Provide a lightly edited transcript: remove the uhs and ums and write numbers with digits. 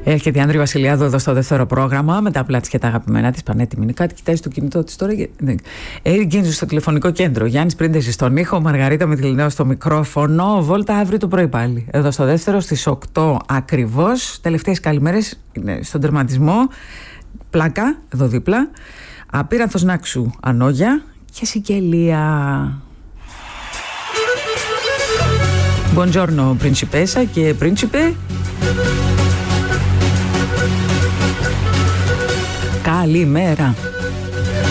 Έρχεται η Άνδρη Βασιλιάδου εδώ στο δεύτερο πρόγραμμα με τα απλά της και τα αγαπημένα της. Πανέτοιμη είναι κάτι, κοιτάζει το κινητό της τώρα. Έρη Γκίνζου στο τηλεφωνικό κέντρο. Γιάννης Πρίντεζη στον ήχο. Μαργαρίτα Μητυλινέου στο μικρόφωνο. Βόλτα αύριο το πρωί πάλι. Εδώ στο δεύτερο στις 8 ακριβώς. Τελευταίες καλημέρες στον τερματισμό. Πλάκα, εδώ δίπλα. Απείρανθος Νάξου Ανόγια και Σικελία. Buongiorno Principessa και Principe. Καλημέρα.